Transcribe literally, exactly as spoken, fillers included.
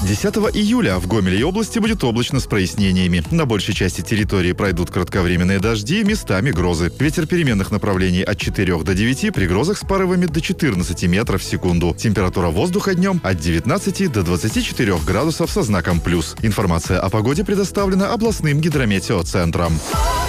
десятого июля в Гомеле и области будет облачно с прояснениями. На большей части территории пройдут кратковременные дожди, местами грозы. Ветер переменных направлений от четырёх до девяти, при грозах с порывами до четырнадцати метров в секунду. Температура воздуха днем от девятнадцати до двадцати четырёх градусов со знаком плюс. Информация о погоде предоставлена областным гидрометеоцентром.